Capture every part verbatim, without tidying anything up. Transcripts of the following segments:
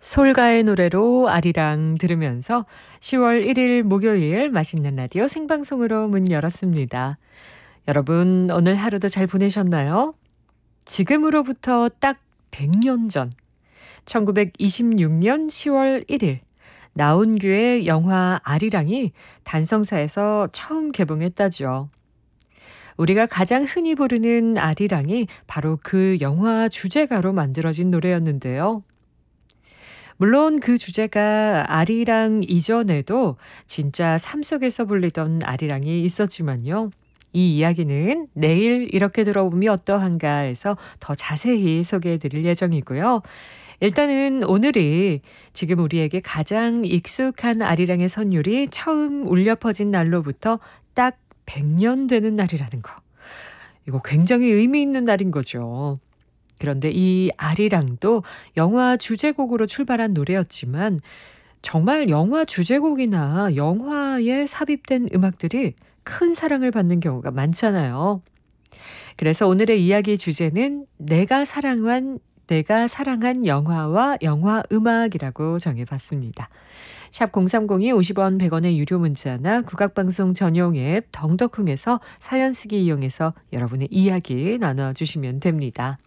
솔가의 노래로 아리랑 들으면서 시월 일일 목요일 맛있는 라디오 생방송으로 문 열었습니다. 여러분 오늘 하루도 잘 보내셨나요? 지금으로부터 딱 백 년 전 천구백이십육 년 시월 일일 나온규의 영화 아리랑이 단성사에서 처음 개봉했다죠. 우리가 가장 흔히 부르는 아리랑이 바로 그 영화 주제가로 만들어진 노래였는데요. 물론 그 주제가 아리랑 이전에도 진짜 삶 속에서 불리던 아리랑이 있었지만요. 이 이야기는 내일 이렇게 들어보면 어떠한가 해서 더 자세히 소개해 드릴 예정이고요. 일단은 오늘이 지금 우리에게 가장 익숙한 아리랑의 선율이 처음 울려 퍼진 날로부터 딱 백 년 되는 날이라는 거. 이거 굉장히 의미 있는 날인 거죠. 그런데 이 아리랑도 영화 주제곡으로 출발한 노래였지만 정말 영화 주제곡이나 영화에 삽입된 음악들이 큰 사랑을 받는 경우가 많잖아요. 그래서 오늘의 이야기 주제는 내가 사랑한 내가 사랑한 영화와 영화 음악이라고 정해봤습니다. 샵 공삼공이 오십 원 백 원의 유료 문자나 국악방송 전용 앱 덩덕흥에서 사연 쓰기 이용해서 여러분의 이야기 나눠주시면 됩니다.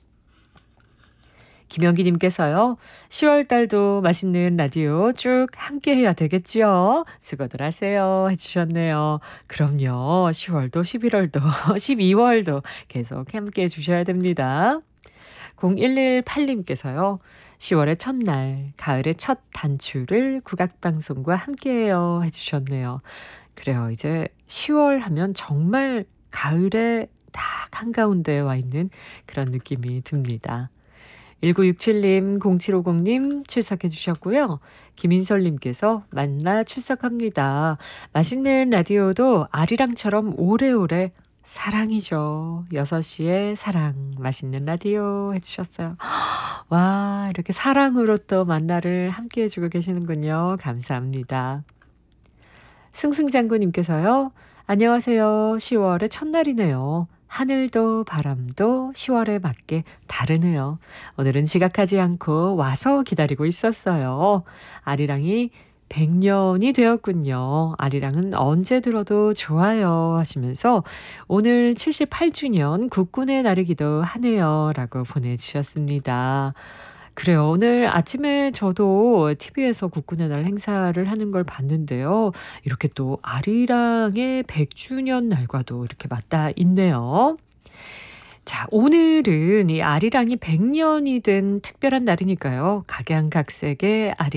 김영기님께서요. 시월 달도 맛있는 라디오 쭉 함께 해야 되겠지요. 수고들 하세요 해주셨네요. 그럼요. 시월도 십일월도 십이월도 계속 함께 해주셔야 됩니다. 공일일팔님께서요. 시월의 첫날 가을의 첫 단추를 국악방송과 함께해요 해주셨네요. 그래요. 이제 시월 하면 정말 가을의 딱 한가운데에 와 있는 그런 느낌이 듭니다. 일구육칠님, 공칠오공님 출석해 주셨고요. 김인설님께서 만나 출석합니다. 맛있는 라디오도 아리랑처럼 오래오래 사랑이죠. 여섯 시에 사랑 맛있는 라디오 해주셨어요. 와, 이렇게 사랑으로 또 만나를 함께 해주고 계시는군요. 감사합니다. 승승장구님께서요. 안녕하세요. 시월의 첫날이네요. 하늘도 바람도 시월에 맞게 다르네요. 오늘은 지각하지 않고 와서 기다리고 있었어요. 아리랑이 백 년이 되었군요. 아리랑은 언제 들어도 좋아요 하시면서 오늘 칠십팔 주년 국군의 날이기도 하네요 라고 보내주셨습니다. 그래요. 오늘 아침에 저도 티비에서 국군의 날 행사를 하는 걸 봤는데요. 이렇게 또 아리랑의 백 주년 날과도 이렇게 맞닿아 있네요. 자, 오늘은 이 아리랑이 백 년이 된 특별한 날이니까요. 각양각색의 아리